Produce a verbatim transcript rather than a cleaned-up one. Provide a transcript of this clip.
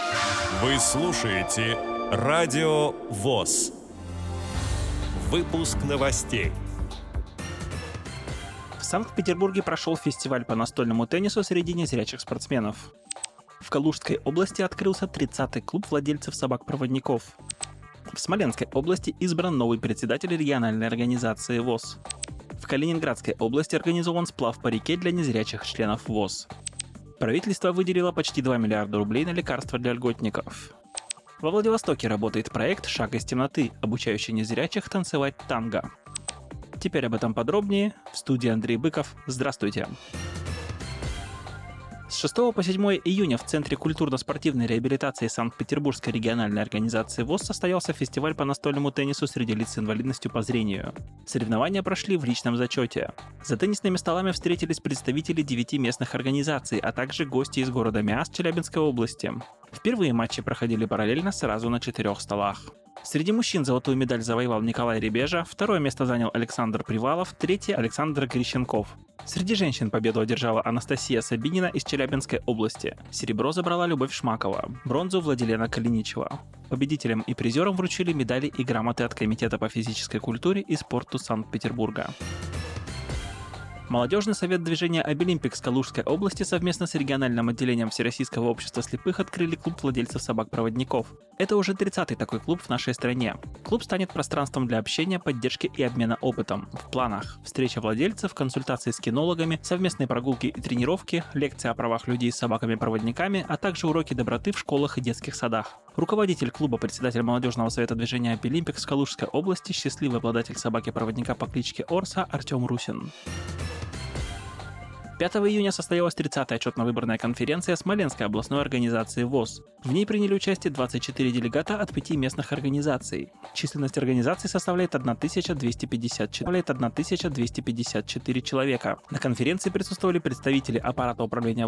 Вы слушаете Радио ВОС. Выпуск новостей. В Санкт-Петербурге прошел фестиваль по настольному теннису среди незрячих спортсменов. В Калужской области открылся тридцатый клуб владельцев собак-проводников. В Смоленской области избран новый председатель региональной организации ВОС. В Калининградской области организован сплав по реке для незрячих членов ВОС. Правительство выделило почти два миллиарда рублей на лекарства для льготников. Во Владивостоке работает проект «Шаг из темноты», обучающий незрячих танцевать танго. Теперь об этом подробнее. В студии Андрей Быков. Здравствуйте. С шестого по седьмое июня в Центре культурно-спортивной реабилитации Санкт-Петербургской региональной организации ВОС состоялся фестиваль по настольному теннису среди лиц с инвалидностью по зрению. Соревнования прошли в личном зачете. За теннисными столами встретились представители девяти местных организаций, а также гости из города Миасс Челябинской области. Впервые матчи проходили параллельно сразу на четырех столах. Среди мужчин золотую медаль завоевал Николай Ребежа, второе место занял Александр Привалов, третье – Александр Грищенков. Среди женщин победу одержала Анастасия Сабинина из Челябинской области. Серебро забрала Любовь Шмакова, бронзу – Владилена Калиничева. Победителям и призерам вручили медали и грамоты от Комитета по физической культуре и спорту Санкт-Петербурга. Молодежный совет движения «Обилимпикс» Калужской области совместно с региональным отделением Всероссийского общества слепых открыли клуб владельцев собак-проводников. Это уже тридцатый такой клуб в нашей стране. Клуб станет пространством для общения, поддержки и обмена опытом. В планах: встреча владельцев, консультации с кинологами, совместные прогулки и тренировки, лекции о правах людей с собаками-проводниками, а также уроки доброты в школах и детских садах. Руководитель клуба, председатель молодежного совета движения «Обилимпикс» Калужской области, счастливый обладатель собаки-проводника по кличке Орса Артем Русин. пятого июня состоялась тридцатая отчетно-выборная конференция Смоленской областной организации ВОС. В ней приняли участие двадцать четыре делегата от пяти местных организаций. Численность организаций составляет тысяча двести пятьдесят четыре человека. На конференции присутствовали представители аппарата управления